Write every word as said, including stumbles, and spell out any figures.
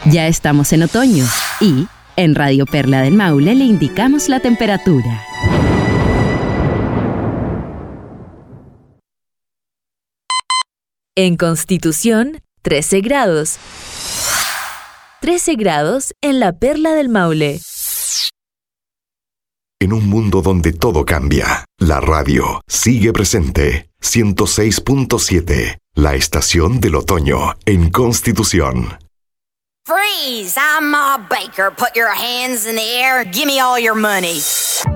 Ya estamos en otoño y en Radio Perla del Maule le indicamos la temperatura. En Constitución, trece grados. trece grados en la Perla del Maule. En un mundo donde todo cambia, la radio sigue presente. ciento seis punto siete, la estación del otoño en Constitución. Freeze! I'm Ma Baker. Put your hands in the air. Give me all your money.